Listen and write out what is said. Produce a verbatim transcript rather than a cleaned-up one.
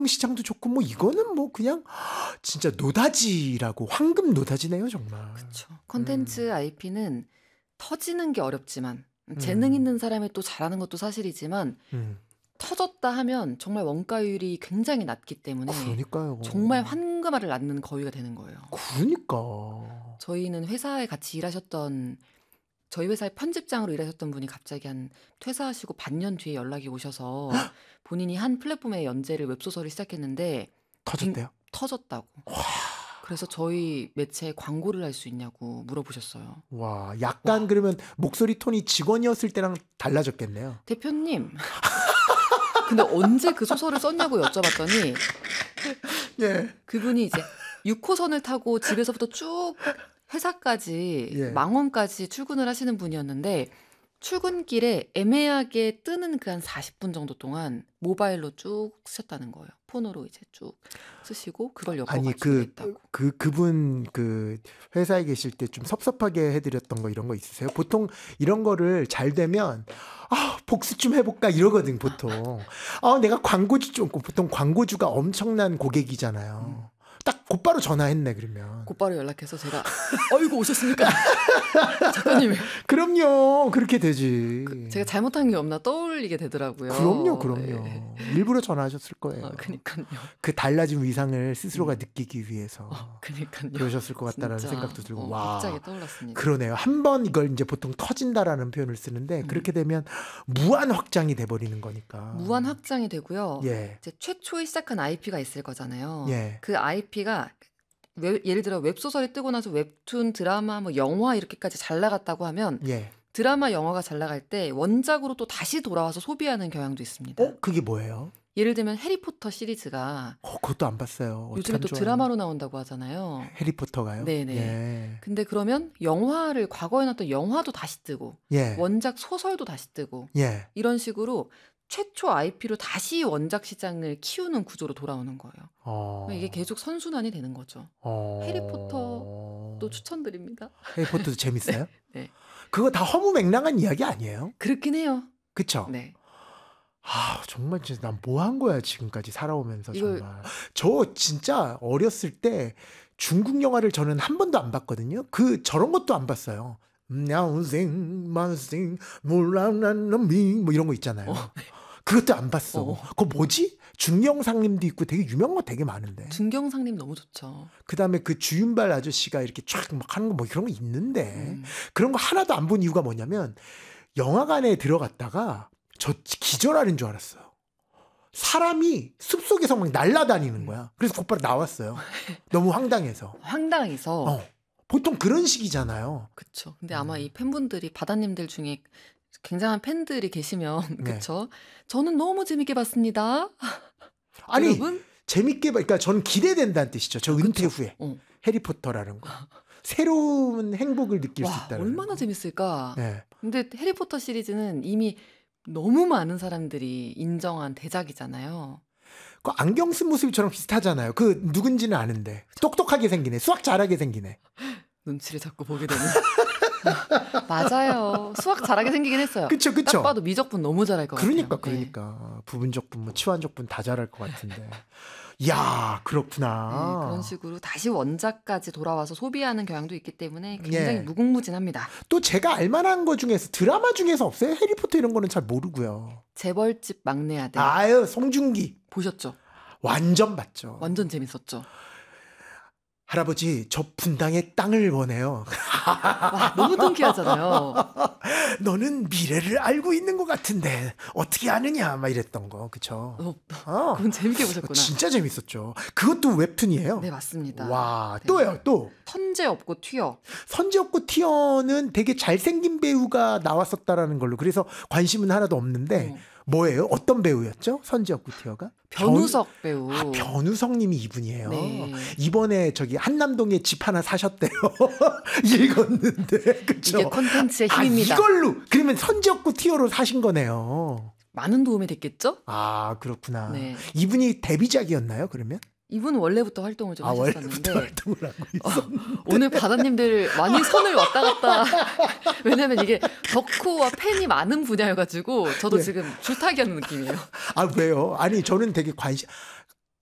시장도 좋고 뭐 이거는 뭐 그냥 진짜 노다지라고 황금 노다지네요 정말. 그렇죠. 콘텐츠 음. 아이피는 터지는 게 어렵지만 재능 음. 있는 사람이 또 잘하는 것도 사실이지만 음. 터졌다 하면 정말 원가율이 굉장히 낮기 때문에 그러니까요. 정말 황금알을 낳는 거위가 되는 거예요. 그러니까. 저희는 회사에 같이 일하셨던 저희 회사의 편집장으로 일하셨던 분이 갑자기 한 퇴사하시고 반년 뒤에 연락이 오셔서 본인이 한 플랫폼의 연재를 웹소설을 시작했는데 터졌대요. 터졌다고. 그래서 저희 매체에 광고를 할 수 있냐고 물어보셨어요. 와, 약간 와. 그러면 목소리 톤이 직원이었을 때랑 달라졌겠네요. 대표님. 근데 언제 그 소설을 썼냐고 여쭤봤더니 예. 그분이 이제 육 호선을 타고 집에서부터 쭉 회사까지 예. 망원까지 출근을 하시는 분이었는데 출근길에 애매하게 뜨는 그 한 사십 분 정도 동안 모바일로 쭉 쓰셨다는 거예요. 폰으로 이제 쭉 쓰시고 그걸 엮어 아니 가지고 그, 했다고. 그 그분 그 회사에 계실 때 좀 섭섭하게 해드렸던 거 이런 거 있으세요? 보통 이런 거를 잘 되면 아 복수 좀 해볼까 이러거든 보통. 아 내가 광고주 좀 보통 광고주가 엄청난 고객이잖아요. 음. 딱 곧바로 전화했네 그러면. 곧바로 연락해서 제가 어이구 오셨습니까? 작가님. 그럼요 그렇게 되지. 그, 제가 잘못한 게 없나 떠올리게 되더라고요. 그럼요 그럼요. 네. 일부러 전화하셨을 거예요. 아, 그니까요. 그 달라진 위상을 스스로가 음. 느끼기 위해서 어, 그니까요. 그러셨을 것 같다라는 진짜, 생각도 들고 어, 와 갑자기 떠올랐습니다. 그러네요. 한 번 이걸 이제 보통 터진다라는 표현을 쓰는데 음. 그렇게 되면 무한 확장이 돼버리는 거니까. 무한 확장이 되고요. 예. 이제 최초에 시작한 아이피가 있을 거잖아요. 예. 그 아이피가 웹, 예를 들어 웹소설이 뜨고 나서 웹툰, 드라마, 뭐 영화 이렇게까지 잘 나갔다고 하면 예. 드라마, 영화가 잘 나갈 때 원작으로 또 다시 돌아와서 소비하는 경향도 있습니다. 어 그게 뭐예요? 예를 들면 해리포터 시리즈가 어 그것도 안 봤어요. 요즘에 또 참 좋아요. 드라마로 나온다고 하잖아요. 해리포터가요? 네네. 예. 근데 그러면 영화를 과거에 나왔던 영화도 다시 뜨고 예. 원작 소설도 다시 뜨고 예. 이런 식으로 최초 아이피로 다시 원작 시장을 키우는 구조로 돌아오는 거예요. 어. 이게 계속 선순환이 되는 거죠. 어. 해리포터도 추천드립니다. 해리포터도 재밌어요? 네. 그거 다 허무맹랑한 이야기 아니에요? 그렇긴 해요. 그쵸? 네. 아 정말 진짜 난 뭐 한 거야 지금까지 살아오면서 이걸- 정말 저 진짜 어렸을 때 중국 영화를 저는 한 번도 안 봤거든요. 그 저런 것도 안 봤어요. 냐우생 마생 몰라나미 뭐 이런 거 있잖아요. 어, 그것도 안 봤어. 어. 그거 뭐지? 중령상님도 있고 되게 유명한 거 되게 많은데. 중경상님 너무 좋죠. 그다음에 그 주윤발 아저씨가 이렇게 쫙 막 하는 거 뭐 그런 거 있는데 음. 그런 거 하나도 안 본 이유가 뭐냐면 영화관에 들어갔다가 저 기절하는 줄 알았어요. 사람이 숲속에서 막 날아다니는 거야. 그래서 곧바로 나왔어요. 너무 황당해서. 황당해서. 어. 보통 그런 식이잖아요. 그쵸. 근데 아마 음. 이 팬분들이 바다님들 중에 굉장한 팬들이 계시면 네. 그쵸? 저는 너무 재밌게 봤습니다. 아니 여러분? 재밌게 봐. 그러니까 저는 기대된다는 뜻이죠. 저 은퇴 그쵸. 후에 어. 해리포터라는 거. 새로운 행복을 느낄 수 와, 있다는 얼마나 거. 재밌을까. 네. 근데 해리포터 시리즈는 이미 너무 많은 사람들이 인정한 대작이잖아요. 그 안경 쓴 모습이 저랑 비슷하잖아요. 그 누군지는 아는데 똑똑하게 생기네. 수학 잘하게 생기네. 눈치를 자꾸 보게 되는. 맞아요. 수학 잘하게 생기긴 했어요. 그쵸 딱 그쵸. 봐도 미적분 너무 잘할 것 그러니까 같아요. 네. 그러니까 부분적 분모 치환적 분 다 잘할 것 같은데. 이야 그렇구나. 네, 그런 식으로 다시 원작까지 돌아와서 소비하는 경향도 있기 때문에 굉장히 예. 무궁무진합니다. 또 제가 알만한 거 중에서 드라마 중에서 없어요? 해리포터 이런 거는 잘 모르고요. 재벌집 막내 아들 아유 송중기 보셨죠? 완전 봤죠. 완전 재밌었죠. 할아버지 저 분당의 땅을 원해요. 와, 너무 통쾌하잖아요. 너는 미래를 알고 있는 것 같은데 어떻게 아느냐 막 이랬던 거 그쵸? 어, 어. 그건 재밌게 보셨구나. 진짜 재밌었죠. 그것도 웹툰이에요. 네, 맞습니다. 와 네. 또요 또 선제 없고 튀어. 선지엽고 티어는 되게 잘생긴 배우가 나왔었다라는 걸로 그래서 관심은 하나도 없는데 어. 뭐예요? 어떤 배우였죠? 선지엽고 티어가? 변우석 배우. 변, 아, 변우석님이 이분이에요. 네. 이번에 저기 한남동에 집 하나 사셨대요. 읽었는데 그쵸? 이게 콘텐츠의 아, 힘입니다. 이걸로 그러면 선지엽고 티어로 사신 거네요. 많은 도움이 됐겠죠? 아 그렇구나. 네. 이분이 데뷔작이었나요? 그러면? 이분 원래부터 활동을 좀 아 하셨었는데 원래부터 활동을 하고 있어. 오늘 바다님들 많이 손을 왔다 갔다. 왜냐면 이게 덕후와 팬이 많은 분야여가지고 저도 네. 지금 줄타기 하는 느낌이에요. 아 왜요? 아니 저는 되게 관심